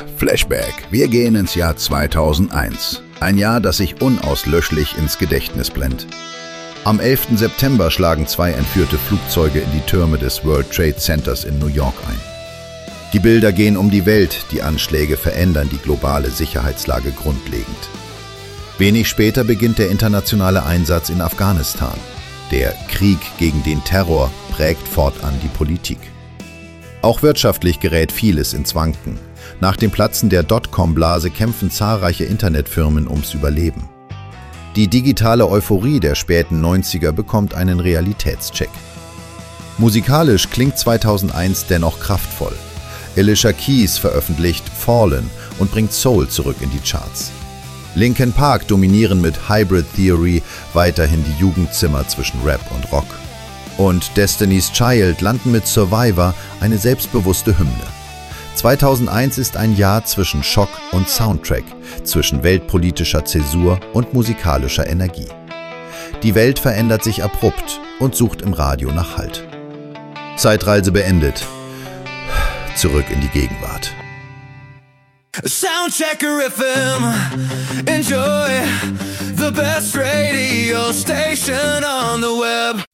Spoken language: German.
Flashback. Wir gehen ins Jahr 2001. Ein Jahr, das sich unauslöschlich ins Gedächtnis brennt. Am 11. September schlagen 2 entführte Flugzeuge in die Türme des World Trade Centers in New York ein. Die Bilder gehen um die Welt, die Anschläge verändern die globale Sicherheitslage grundlegend. Wenig später beginnt der internationale Einsatz in Afghanistan. Der Krieg gegen den Terror prägt fortan die Politik. Auch wirtschaftlich gerät vieles ins Wanken. Nach dem Platzen der Dotcom-Blase kämpfen zahlreiche Internetfirmen ums Überleben. Die digitale Euphorie der späten 90er bekommt einen Realitätscheck. Musikalisch klingt 2001 dennoch kraftvoll. Alicia Keys veröffentlicht Fallen und bringt Soul zurück in die Charts. Linkin Park dominieren mit Hybrid Theory weiterhin die Jugendzimmer zwischen Rap und Rock. Und Destiny's Child landen mit Survivor eine selbstbewusste Hymne. 2001 ist ein Jahr zwischen Schock und Soundtrack, zwischen weltpolitischer Zäsur und musikalischer Energie. Die Welt verändert sich abrupt und sucht im Radio nach Halt. Zeitreise beendet. Zurück in die Gegenwart. Soundchecker FM, enjoy the best radio station on the web.